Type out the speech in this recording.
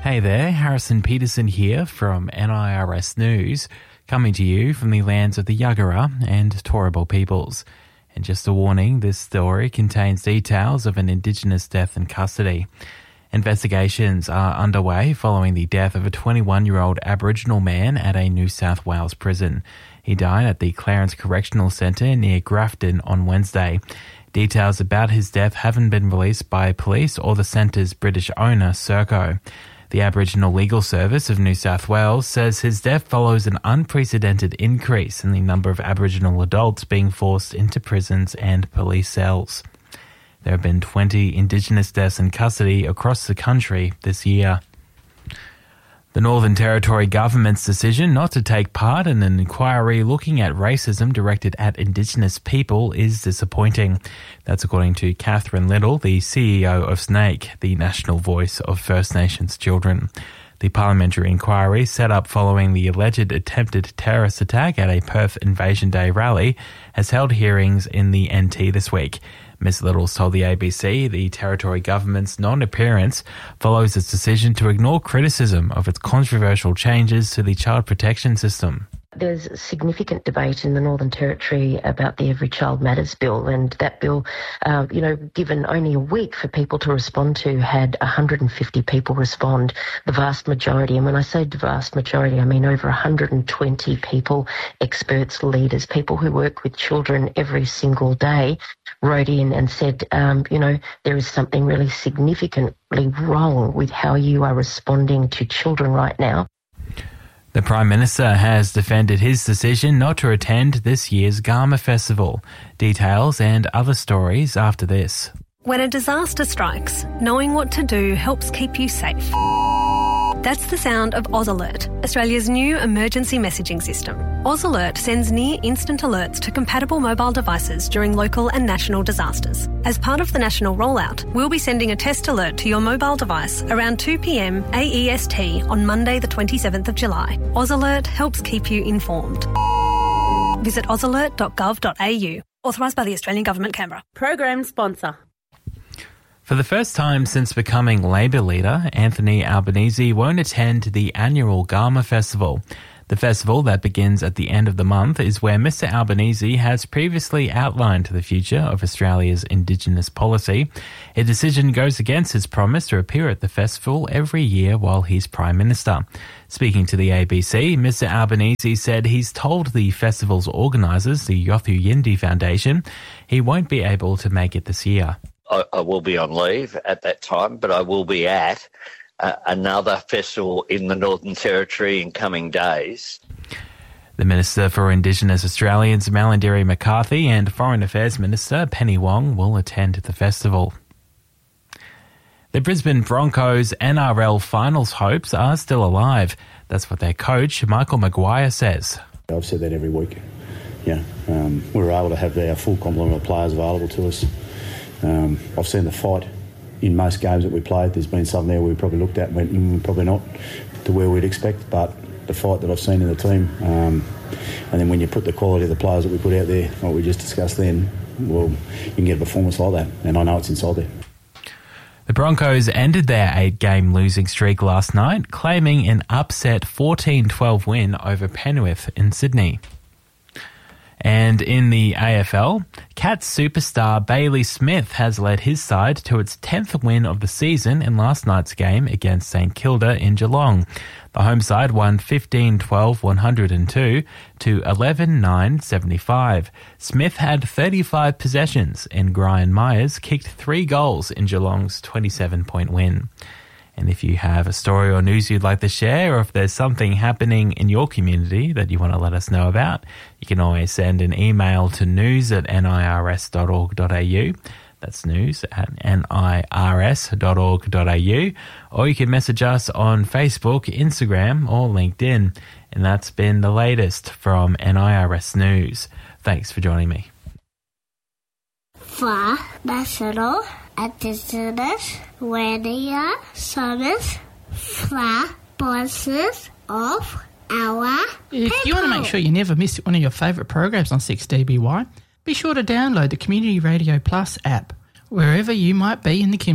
Hey there, Harrison Peterson here from NIRS News, coming to you from the lands of the Yagara and Turrbal peoples. And just a warning, this story contains details of an Indigenous death in custody. Investigations are underway following the death of a 21-year-old Aboriginal man at a New South Wales prison. He died at the Clarence Correctional Centre near Grafton on Wednesday. Details about his death haven't been released by police or the centre's British owner, Serco. The Aboriginal Legal Service of New South Wales says his death follows an unprecedented increase in the number of Aboriginal adults being forced into prisons and police cells. There have been 20 Indigenous deaths in custody across the country this year. The Northern Territory government's decision not to take part in an inquiry looking at racism directed at Indigenous people is disappointing. That's according to Catherine Little, the CEO of SNAKE, the national voice of First Nations children. The parliamentary inquiry, set up following the alleged attempted terrorist attack at a Perth Invasion Day rally, has held hearings in the NT this week. Ms Littles told the ABC the Territory government's non-appearance follows its decision to ignore criticism of its controversial changes to the child protection system. There's significant debate in the Northern Territory about the Every Child Matters bill, and that bill, given only a week for people to respond to, had 150 people respond, the vast majority. And when I say the vast majority, I mean over 120 people, experts, leaders, people who work with children every single day, wrote in and said, there is something really significantly wrong with how you are responding to children right now. The Prime Minister has defended his decision not to attend this year's Garma Festival. Details and other stories after this. When a disaster strikes, knowing what to do helps keep you safe. That's the sound of AusAlert, Australia's new emergency messaging system. AusAlert sends near-instant alerts to compatible mobile devices during local and national disasters. As part of the national rollout, we'll be sending a test alert to your mobile device around 2 p.m. AEST on Monday the 27th of July. AusAlert helps keep you informed. Visit ausalert.gov.au. Authorised by the Australian Government, Canberra. Program sponsor. For the first time since becoming Labor leader, Anthony Albanese won't attend the annual Garma Festival. The festival that begins at the end of the month is where Mr Albanese has previously outlined the future of Australia's Indigenous policy. A decision goes against his promise to appear at the festival every year while he's Prime Minister. Speaking to the ABC, Mr Albanese said he's told the festival's organisers, the Yothu Yindi Foundation, he won't be able to make it this year. I will be on leave at that time, but I will be at another festival in the Northern Territory in coming days. The Minister for Indigenous Australians, Malarndirri McCarthy, and Foreign Affairs Minister Penny Wong will attend the festival. The Brisbane Broncos NRL finals hopes are still alive. That's what their coach, Michael Maguire, says. I've said that every week. We were able to have our full complement of players available to us. I've seen the fight in most games that we played. There's been some there we probably looked at and went, probably not to where we'd expect, but the fight that I've seen in the team, and then when you put the quality of the players that we put out there, what we just discussed then, well, you can get a performance like that, and I know it's inside there. The Broncos ended their 8-game losing streak last night, claiming an upset 14-12 win over Penrith in Sydney. And in the AFL, Cats superstar Bailey Smith has led his side to its 10th win of the season in last night's game against St Kilda in Geelong. The home side won 15-12-102 to 11-9-75. Smith had 35 possessions and Brian Myers kicked 3 goals in Geelong's 27-point win. And if you have a story or news you'd like to share, or if there's something happening in your community that you want to let us know about, you can always send an email to news@nirs.org.au. That's news@nirs.org.au. Or you can message us on Facebook, Instagram, or LinkedIn. And that's been the latest from NIRS News. Thanks for joining me. For National Indigenous Radio Service, for voices of our If you want to make sure you never miss one of your favourite programs on 6DBY, be sure to download the Community Radio Plus app, wherever you might be in the community.